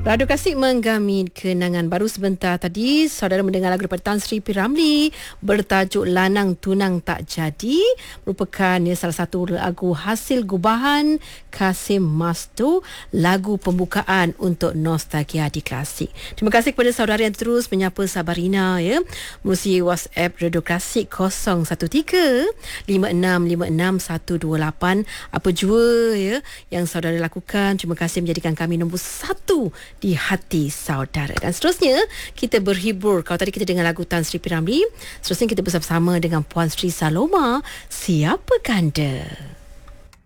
Radio Klasik menggami kenangan baru sebentar tadi. Saudara mendengar lagu daripada Tan Sri P. Ramlee bertajuk Lanang Tunang Tak Jadi. Merupakan salah satu lagu hasil gubahan Kasim Masto, lagu pembukaan untuk Nostalgia di Klasik. Terima kasih kepada saudara yang terus menyapa Sabarina melalui WhatsApp Radio Klasik 013-5656-128. Apa jua yang saudara lakukan. Terima kasih menjadikan kami nombor 1 di hati saudara. Dan seterusnya kita berhibur. Kalau tadi kita dengar lagu Tan Sri P. Ramlee, seterusnya kita bersama-sama dengan Puan Sri Saloma, Siapa Kanda.